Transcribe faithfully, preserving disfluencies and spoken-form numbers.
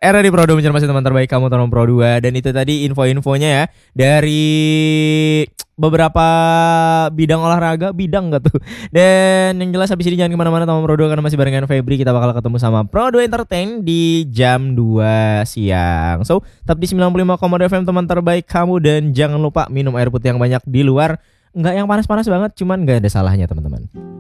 Era di Pro dua masih teman terbaik kamu teman Pro dua. Dan itu tadi info-infonya ya dari beberapa bidang olahraga. Bidang gak tuh? Dan yang jelas habis ini jangan kemana-mana teman Pro dua, karena masih barengan Febri. Kita bakal ketemu sama Pro dua Entertain di jam dua siang. So tetap di sembilan puluh lima koma dua F M teman terbaik kamu. Dan jangan lupa minum air putih yang banyak di luar. Nggak yang panas-panas banget, cuman nggak ada salahnya teman-teman.